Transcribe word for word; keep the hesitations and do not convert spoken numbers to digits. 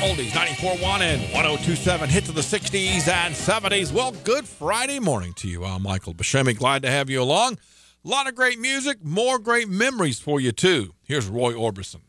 oldies, ninety-four point one and one oh two point seven, hits of the sixties and seventies. Well, good Friday morning to you. I'm Michael Buscemi. Glad to have you along. A lot of great music, more great memories for you, too. Here's Roy Orbison.